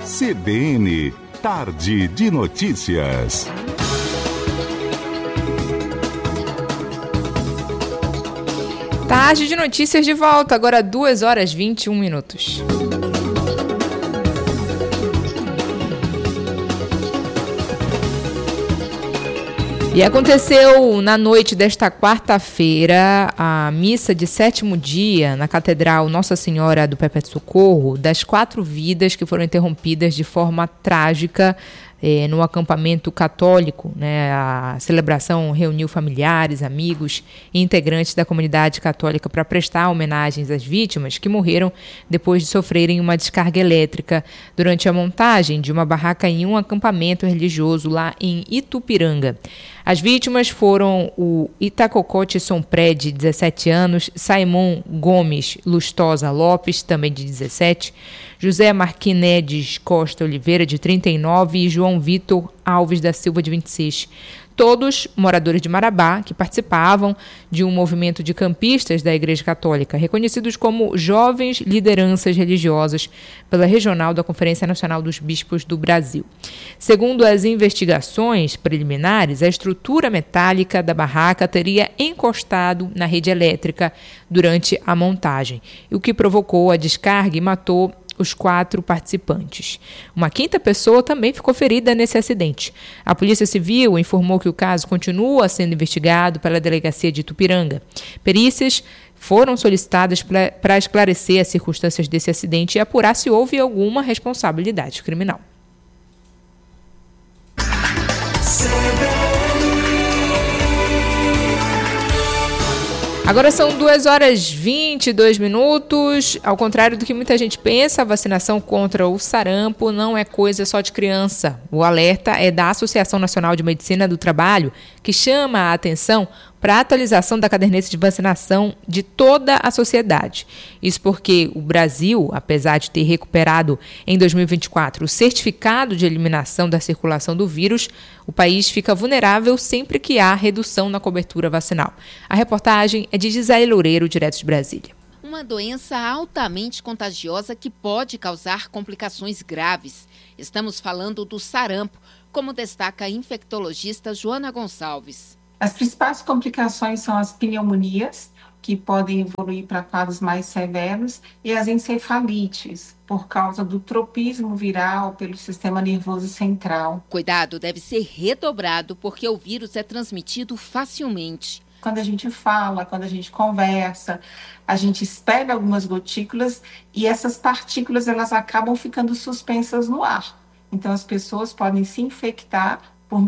CBN, Tarde de Notícias. Tarde de Notícias de volta, agora 2h21. E aconteceu na noite desta quarta-feira a missa de sétimo dia na Catedral Nossa Senhora do Perpétuo Socorro das 4 vidas que foram interrompidas de forma trágica no acampamento católico. A celebração reuniu familiares, amigos e integrantes da comunidade católica para prestar homenagens às vítimas que morreram depois de sofrerem uma descarga elétrica durante a montagem de uma barraca em um acampamento religioso lá em Itupiranga. As vítimas foram o Itacocote Sompré, de 17 anos, Saimon Gomes Lustosa Lopes, também de 17, José Marquinedes Costa Oliveira, de 39, e João Vitor Alves da Silva, de 26. Todos moradores de Marabá, que participavam de um movimento de campistas da Igreja Católica, reconhecidos como Jovens Lideranças Religiosas pela Regional da Conferência Nacional dos Bispos do Brasil. Segundo as investigações preliminares, a estrutura metálica da barraca teria encostado na rede elétrica durante a montagem, o que provocou a descarga e matou os 4 participantes. Uma 5ª pessoa também ficou ferida nesse acidente. A Polícia Civil informou que o caso continua sendo investigado pela Delegacia de Itupiranga. Perícias foram solicitadas para esclarecer as circunstâncias desse acidente e apurar se houve alguma responsabilidade criminal. Agora são 2h22. Ao contrário do que muita gente pensa, a vacinação contra o sarampo não é coisa só de criança. O alerta é da Associação Nacional de Medicina do Trabalho, que chama a atenção para a atualização da caderneta de vacinação de toda a sociedade. Isso porque o Brasil, apesar de ter recuperado em 2024 o certificado de eliminação da circulação do vírus, o país fica vulnerável sempre que há redução na cobertura vacinal. A reportagem é de Gisele Loureiro, direto de Brasília. Uma doença altamente contagiosa que pode causar complicações graves. Estamos falando do sarampo, como destaca a infectologista Joana Gonçalves. As principais complicações são as pneumonias, que podem evoluir para quadros mais severos, e as encefalites, por causa do tropismo viral pelo sistema nervoso central. Cuidado deve ser redobrado porque o vírus é transmitido facilmente. Quando a gente fala, quando a gente conversa, a gente espelha algumas gotículas e essas partículas elas acabam ficando suspensas no ar. Então as pessoas podem se infectar por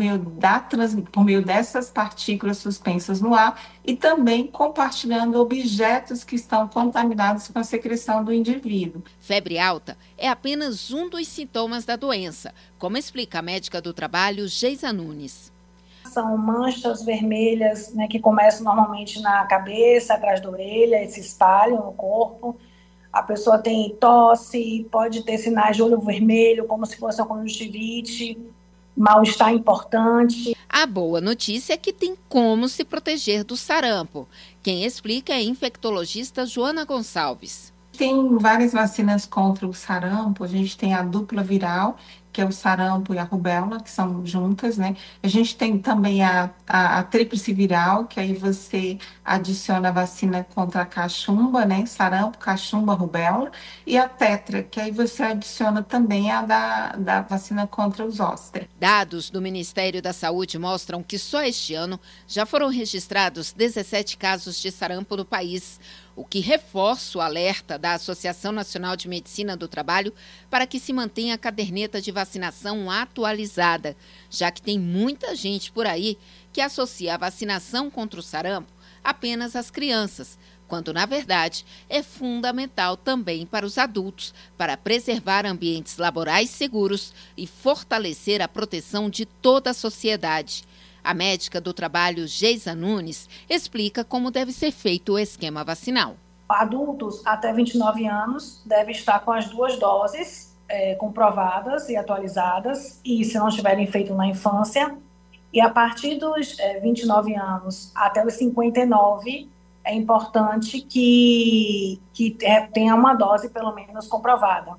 meio dessas partículas suspensas no ar e também compartilhando objetos que estão contaminados com a secreção do indivíduo. Febre alta é apenas um dos sintomas da doença, como explica a médica do trabalho, Geisa Nunes. São manchas vermelhas, que começam normalmente na cabeça, atrás da orelha, e se espalham no corpo. A pessoa tem tosse, pode ter sinais de olho vermelho, como se fosse uma conjuntivite, mal-estar importante. A boa notícia é que tem como se proteger do sarampo. Quem explica é a infectologista Joana Gonçalves. Tem várias vacinas contra o sarampo. A gente tem a dupla viral, que é o sarampo e a rubéola, que são juntas, A gente tem também a tríplice viral, que aí você adiciona a vacina contra a cachumba, Sarampo, cachumba, rubéola, e a tetra, que aí você adiciona também a da vacina contra os zoster. Dados do Ministério da Saúde mostram que só este ano já foram registrados 17 casos de sarampo no país, o que reforça o alerta da Associação Nacional de Medicina do Trabalho para que se mantenha a caderneta de vacinação atualizada, já que tem muita gente por aí que associa a vacinação contra o sarampo apenas às crianças, quando, na verdade, é fundamental também para os adultos, para preservar ambientes laborais seguros e fortalecer a proteção de toda a sociedade. A médica do trabalho, Geisa Nunes, explica como deve ser feito o esquema vacinal. Adultos até 29 anos devem estar com as 2 doses comprovadas e atualizadas, e se não tiverem feito na infância. E a partir dos 29 anos até os 59, é importante que tenha uma dose pelo menos comprovada.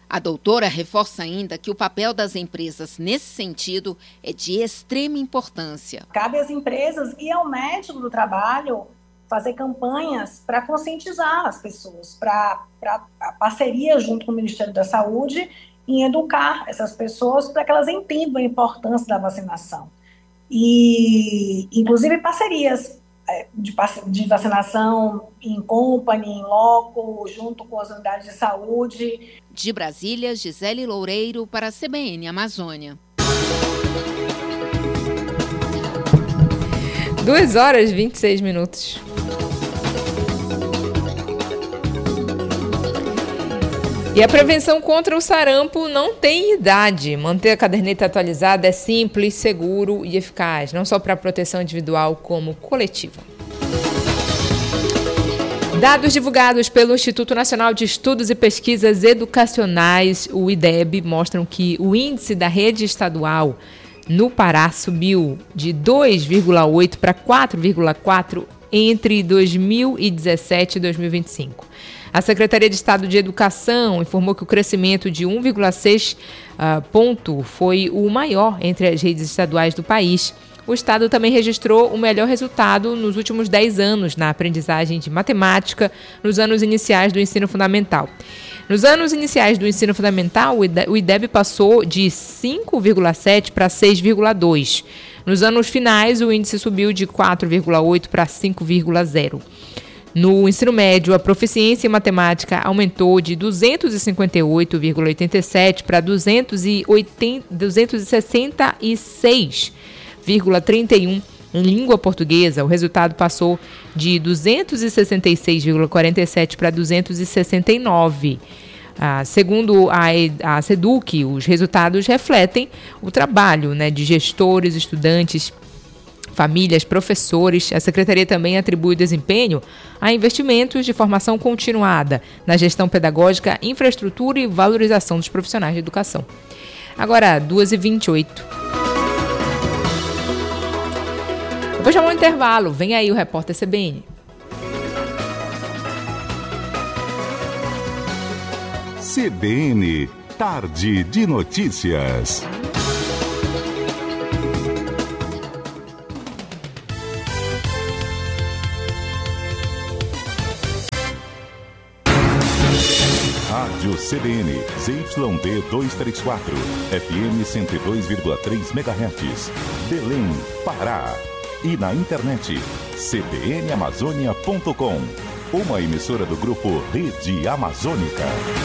A doutora reforça ainda que o papel das empresas nesse sentido é de extrema importância. Cabe às empresas e ao médico do trabalho fazer campanhas para conscientizar as pessoas, para a parceria junto com o Ministério da Saúde em educar essas pessoas para que elas entendam a importância da vacinação. E, inclusive, parcerias de vacinação em company, em loco, junto com as unidades de saúde. De Brasília, Gisele Loureiro para a CBN Amazônia. 2h26. E a prevenção contra o sarampo não tem idade. Manter a caderneta atualizada é simples, seguro e eficaz, não só para a proteção individual, como coletiva. Dados divulgados pelo Instituto Nacional de Estudos e Pesquisas Educacionais, o IDEB, mostram que o índice da rede estadual no Pará subiu de 2,8 para 4,4 entre 2017 e 2025. A Secretaria de Estado de Educação informou que o crescimento de 1,6 ponto foi o maior entre as redes estaduais do país. O Estado também registrou o melhor resultado nos últimos 10 anos na aprendizagem de matemática nos anos iniciais do ensino fundamental. Nos anos iniciais do ensino fundamental, o IDEB passou de 5,7 para 6,2. Nos anos finais, o índice subiu de 4,8 para 5,0. No ensino médio, a proficiência em matemática aumentou de 258,87 para 266,31. Em língua portuguesa, o resultado passou de 266,47 para 269. Segundo a SEDUC, os resultados refletem o trabalho, de gestores, estudantes, famílias, professores. A Secretaria também atribui desempenho a investimentos de formação continuada na gestão pedagógica, infraestrutura e valorização dos profissionais de educação. Agora, 2h28. Eu vou chamar um intervalo. Vem aí o repórter CBN. CBN, Tarde de Notícias. Rádio CBN, ZYB 234, FM 102,3 MHz, Belém, Pará. E na internet, cbnamazônia.com, uma emissora do grupo Rede Amazônica.